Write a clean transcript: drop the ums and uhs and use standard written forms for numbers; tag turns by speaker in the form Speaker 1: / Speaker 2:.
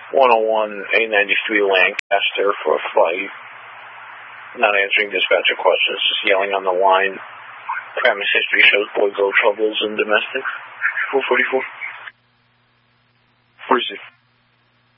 Speaker 1: 101 A93 Lancaster for a flight. Not answering dispatcher questions, just yelling on the line. Premise history shows boy girl troubles in domestic. 444. 46.